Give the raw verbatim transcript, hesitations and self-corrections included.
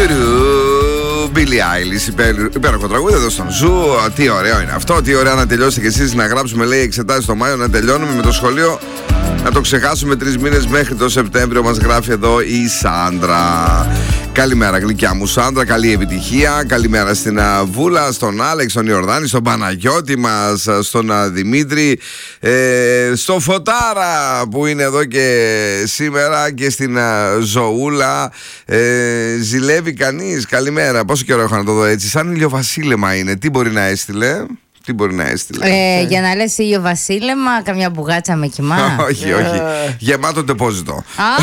Billie Eilish, υπέροχο τραγούδι εδώ στον Ζου. Τι ωραίο είναι αυτό, τι ωραία να τελειώσετε κι εσείς να γράψουμε, λέει, εξετάσεις το Μάιο, να τελειώνουμε με το σχολείο, να το ξεχάσουμε τρεις μήνες μέχρι το Σεπτέμβριο. Μας γράφει εδώ η Σάντρα. Καλημέρα, γλυκιά μου Σάντρα, καλή επιτυχία. Καλημέρα στην Βούλα, στον Άλεξ, στον Ιορδάνη, στον Παναγιώτη μας, στον Δημήτρη, ε, στο Φωτάρα που είναι εδώ και σήμερα, και στην Ζωούλα. ε, Ζηλεύει κανείς? Καλημέρα. Πόσο καιρό έχω να το δω έτσι? Σαν ηλιοβασίλεμα είναι. Τι μπορεί να έστειλε? Τι μπορεί να έστειλε? Ε, για να λες ήλιο βασίλεμα, καμιά μπουγάτσα με κοιμά. Όχι, όχι. Γεμάτο τεπόζιτο.